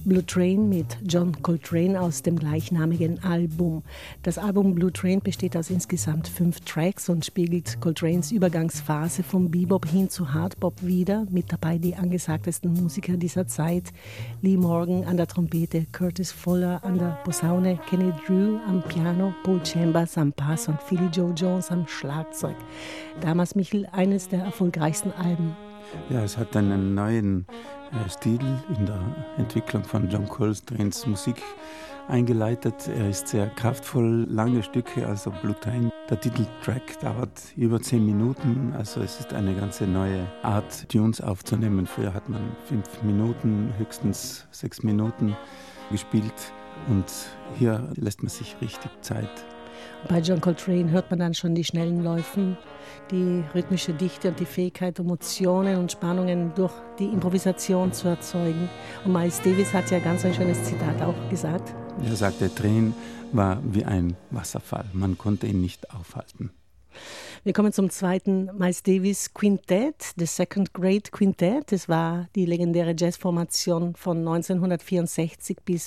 Blue Train mit John Coltrane aus dem gleichnamigen Album. Das Album Blue Train besteht aus insgesamt 5 Tracks und spiegelt Coltranes Übergangsphase vom Bebop hin zu Hardbop wider. Mit dabei die angesagtesten Musiker dieser Zeit: Lee Morgan an der Trompete, Curtis Fuller an der Posaune, Kenny Drew am Piano, Paul Chambers am Bass und Philly Joe Jones am Schlagzeug. Damals, Michel, eines der erfolgreichsten Alben. Ja, es hat einen neuen Stil in der Entwicklung von John Coltranes Musik eingeleitet. Er ist sehr kraftvoll, lange Stücke, also Blue Train. Der Titeltrack dauert über 10 Minuten, also es ist eine ganze neue Art, Tunes aufzunehmen. Früher hat man 5 Minuten, höchstens 6 Minuten gespielt und hier lässt man sich richtig Zeit. Bei John Coltrane hört man dann schon die schnellen Läufen, die rhythmische Dichte und die Fähigkeit, Emotionen und Spannungen durch die Improvisation zu erzeugen. Und Miles Davis hat ja ganz ein schönes Zitat auch gesagt. Er sagt, der Train war wie ein Wasserfall. Man konnte ihn nicht aufhalten. Wir kommen zum zweiten Miles Davis Quintet, The Second Great Quintet. Das war die legendäre Jazzformation von 1964 bis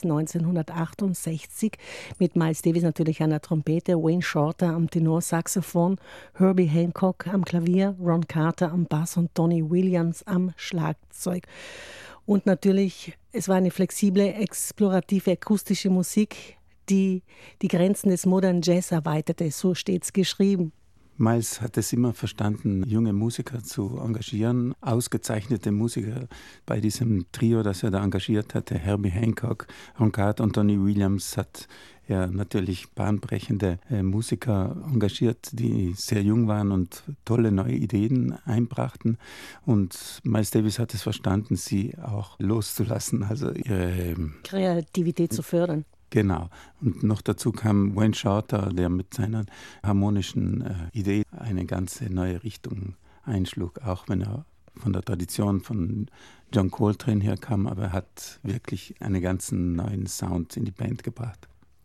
1968 mit Miles Davis natürlich an der Trompete, Wayne Shorter am Tenorsaxophon, Herbie Hancock am Klavier, Ron Carter am Bass und Tony Williams am Schlagzeug. Und natürlich, es war eine flexible, explorative, akustische Musik, die die Grenzen des modernen Jazz erweiterte, so steht's geschrieben. Miles hat es immer verstanden, junge Musiker zu engagieren, ausgezeichnete Musiker bei diesem Trio, das er da engagiert hatte, Herbie Hancock, Ron Carter und Tony Williams, hat er natürlich bahnbrechende Musiker engagiert, die sehr jung waren und tolle neue Ideen einbrachten. Und Miles Davis hat es verstanden, sie auch loszulassen, also ihre Kreativität zu fördern. Genau. Und noch dazu kam Wayne Shorter, der mit seiner harmonischen Idee eine ganze neue Richtung einschlug, auch wenn er von der Tradition von John Coltrane herkam, aber er hat wirklich einen ganzen neuen Sound in die Band gebracht.